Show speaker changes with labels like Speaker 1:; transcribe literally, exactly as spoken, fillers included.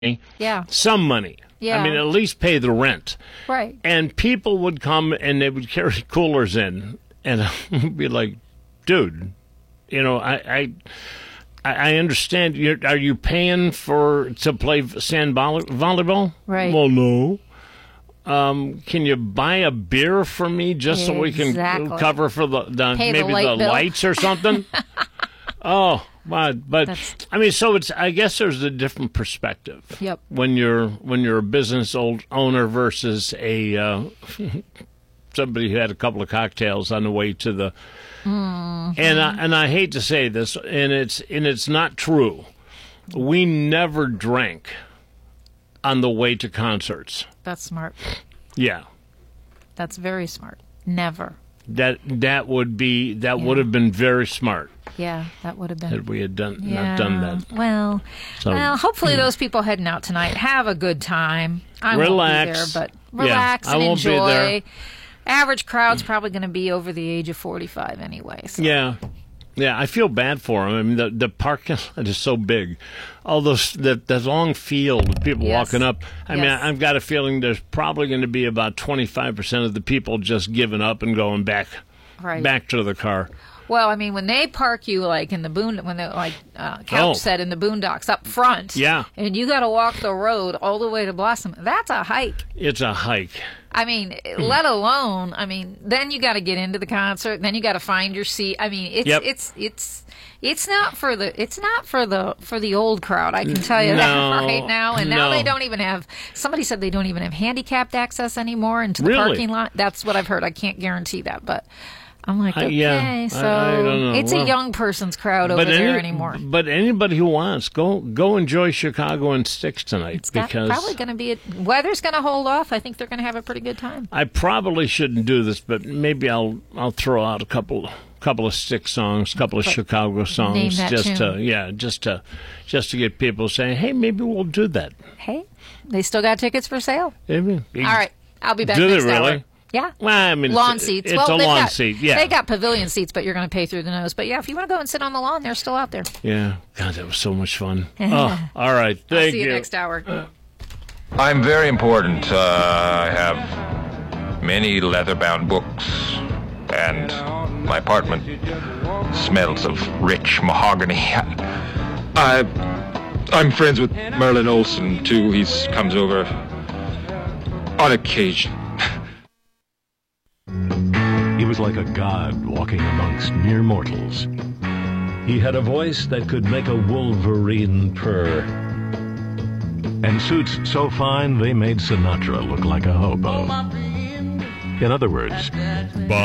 Speaker 1: Yeah.
Speaker 2: Some money.
Speaker 1: Yeah.
Speaker 2: I mean, at least pay the rent.
Speaker 1: Right.
Speaker 2: And people would come and they would carry coolers in, and I'd be like, dude, you know, I I, I understand. You're, are you paying for to play sand volley- volleyball?
Speaker 1: Right.
Speaker 2: Well, no. Um, can you buy a beer for me just so we can
Speaker 1: Exactly.
Speaker 2: cover for the, the
Speaker 1: Pay the
Speaker 2: maybe
Speaker 1: light
Speaker 2: the
Speaker 1: bill.
Speaker 2: lights or something? Oh, but but
Speaker 1: That's-
Speaker 2: I mean, so it's. I guess there's a different perspective.
Speaker 1: Yep.
Speaker 2: When you're when you're a business old owner versus a uh, somebody who had a couple of cocktails on the way to the.
Speaker 1: Mm-hmm.
Speaker 2: And I, and I hate to say this, and it's and it's not true. We never drank on the way to concerts.
Speaker 1: That's smart.
Speaker 2: Yeah.
Speaker 1: That's very smart. Never.
Speaker 2: That that would be that
Speaker 1: Yeah.
Speaker 2: would have been very smart
Speaker 1: Yeah, that would have been.
Speaker 2: had we had done
Speaker 1: Yeah.
Speaker 2: not done that.
Speaker 1: Well,
Speaker 2: So-
Speaker 1: well, hopefully those people heading out tonight have a good time. I won't
Speaker 2: Relax.
Speaker 1: be there, but
Speaker 2: Yeah,
Speaker 1: relax
Speaker 2: I
Speaker 1: and
Speaker 2: won't be
Speaker 1: enjoy.
Speaker 2: there.
Speaker 1: Average crowd's probably going to be over the age of forty-five anyway. So.
Speaker 2: Yeah, yeah. I feel bad for them. I mean, the the parking lot is so big. All those the the long field with people
Speaker 1: Yes.
Speaker 2: walking up. I mean,
Speaker 1: Yes.
Speaker 2: I've got a feeling there's probably going to be about twenty-five percent of the people just giving up and going back
Speaker 1: Right.
Speaker 2: back to the car.
Speaker 1: Well, I mean, when they park you like in the boond, when they like uh, Couch
Speaker 2: Oh.
Speaker 1: said in the boondocks up front,
Speaker 2: Yeah.
Speaker 1: and you got to walk the road all the way to Blossom. That's a hike.
Speaker 2: It's a hike.
Speaker 1: I mean, let alone, I mean, then you got to get into the concert. Then you got to find your seat. I mean, it's
Speaker 2: Yep.
Speaker 1: it's it's it's not for the it's not for the for the old crowd. I can tell you
Speaker 2: No,
Speaker 1: that right now. And now
Speaker 2: no.
Speaker 1: they don't even have. Somebody said they don't even have handicapped access anymore into the
Speaker 2: Really?
Speaker 1: parking lot. That's what I've heard. I can't guarantee that, but. I'm like,
Speaker 2: Uh,
Speaker 1: okay,
Speaker 2: yeah,
Speaker 1: so
Speaker 2: I- I don't know.
Speaker 1: it's a
Speaker 2: Well,
Speaker 1: young person's crowd over
Speaker 2: But
Speaker 1: there
Speaker 2: any-
Speaker 1: anymore.
Speaker 2: But anybody who wants, go go enjoy Chicago and Styx tonight
Speaker 1: It's got,
Speaker 2: because
Speaker 1: probably going to be a, weather's going to hold off. I think they're going to have a pretty good time.
Speaker 2: I probably shouldn't do this, but maybe I'll I'll throw out a couple couple of Styx songs, a couple of Chicago songs,
Speaker 1: Name that
Speaker 2: just to
Speaker 1: tune.
Speaker 2: yeah, just to just to get people saying, hey, maybe we'll do that.
Speaker 1: Hey, they still got tickets for sale.
Speaker 2: Maybe.
Speaker 1: All right, I'll be back
Speaker 2: Do they
Speaker 1: next hour.
Speaker 2: really?
Speaker 1: Yeah.
Speaker 2: Well, I mean,
Speaker 1: Lawn
Speaker 2: it's,
Speaker 1: seats.
Speaker 2: It's
Speaker 1: well,
Speaker 2: a
Speaker 1: they've
Speaker 2: lawn
Speaker 1: got,
Speaker 2: seat. Yeah.
Speaker 1: They got pavilion seats, but you're going to pay through the nose. But yeah, if you want to go and sit on the lawn, they're still out there.
Speaker 2: Yeah. God, that was so much fun. Oh, all right.
Speaker 1: I'll
Speaker 2: Thank
Speaker 1: see you next hour.
Speaker 3: I'm very important. Uh, I have many leather-bound books, and my apartment smells of rich mahogany. I, I'm friends with Merlin Olsen, too. He comes over on occasion.
Speaker 4: He was like a god walking amongst mere mortals. He had a voice that could make a wolverine purr. And suits so fine they made Sinatra look like a hobo. In other words,